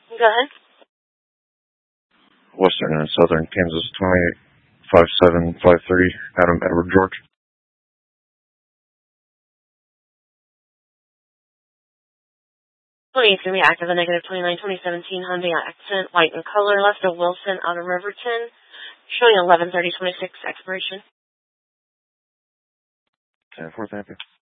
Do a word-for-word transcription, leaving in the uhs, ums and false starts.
Go ahead. Western and Southern Kansas, twenty-eight five seven five three, Adam Edward George. twenty-eight's going to be active, a negative twenty-nine twenty seventeen Hyundai Accent, white in color, left of Wilson out of Riverton, showing eleven thirty twenty-six expiration. ten four, thank you.